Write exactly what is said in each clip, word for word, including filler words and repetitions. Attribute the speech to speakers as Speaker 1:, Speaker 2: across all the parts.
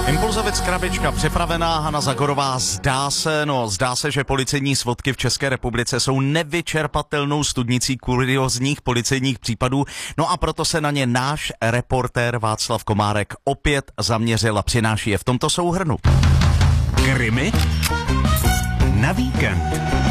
Speaker 1: Impulzovic krabička připravená, Hana Zagorová. Zdá se, no, zdá se, že policejní svodky v České republice jsou nevyčerpatelnou studnicí kuriózních policejních případů, no a proto se na ně náš reportér Václav Komárek opět zaměřil a přináší je v tomto souhrnu.
Speaker 2: Krimi na víkend.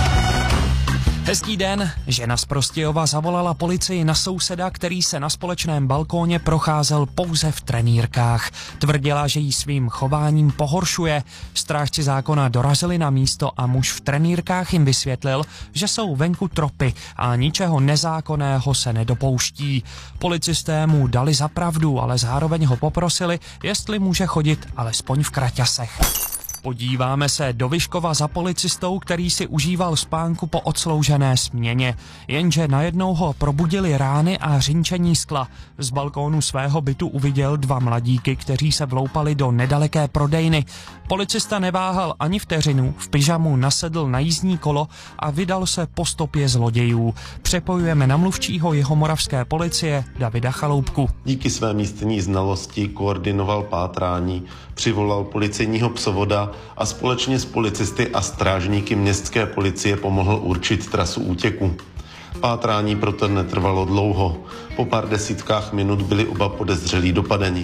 Speaker 3: Hezký den. Žena z Prostějova zavolala policii na souseda, který se na společném balkóně procházel pouze v trenýrkách. Tvrdila, že jí svým chováním pohoršuje. Strážci zákona dorazili na místo a muž v trenýrkách jim vysvětlil, že jsou venku tropy a ničeho nezákonného se nedopouští. Policisté mu dali za pravdu, ale zároveň ho poprosili, jestli může chodit alespoň v kraťasech. Podíváme se do Vyškova za policistou, který si užíval spánku po odsloužené směně. Jenže najednou ho probudili rány a řinčení skla. Z balkónu svého bytu uviděl dva mladíky, kteří se vloupali do nedaleké prodejny. Policista neváhal ani vteřinu, v pyžamu nasedl na jízdní kolo a vydal se po stopě zlodějů. Přepojujeme na mluvčího jihomoravské policie Davida Chaloupku.
Speaker 4: Díky své místní znalosti koordinoval pátrání, přivolal policejního psovoda a společně s policisty a strážníky městské policie pomohl určit trasu útěku. Pátrání proto netrvalo dlouho. Po pár desítkách minut byli oba podezřelí dopadeni.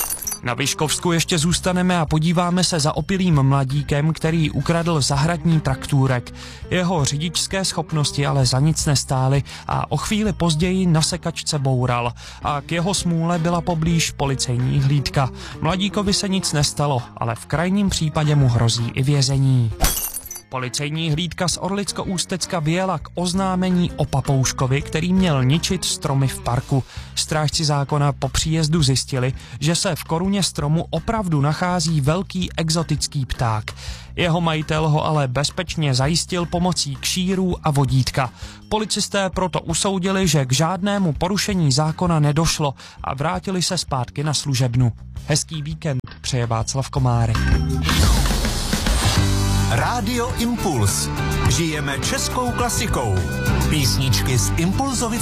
Speaker 3: Na Vyškovsku ještě zůstaneme a podíváme se za opilým mladíkem, který ukradl zahradní traktůrek. Jeho řidičské schopnosti ale za nic nestály a o chvíli později na sekačce boural. A k jeho smůle byla poblíž policejní hlídka. Mladíkovi se nic nestalo, ale v krajním případě mu hrozí i vězení. Policejní hlídka z Orlicko-Ústecka vyjela k oznámení o papouškovi, který měl ničit stromy v parku. Strážci zákona po příjezdu zjistili, že se v koruně stromu opravdu nachází velký exotický pták. Jeho majitel ho ale bezpečně zajistil pomocí kšírů a vodítka. Policisté proto usoudili, že k žádnému porušení zákona nedošlo a vrátili se zpátky na služebnu. Hezký víkend přeje Václav Komárek.
Speaker 2: Rádio Impuls. Žijeme českou klasikou. Písničky z Impulzovic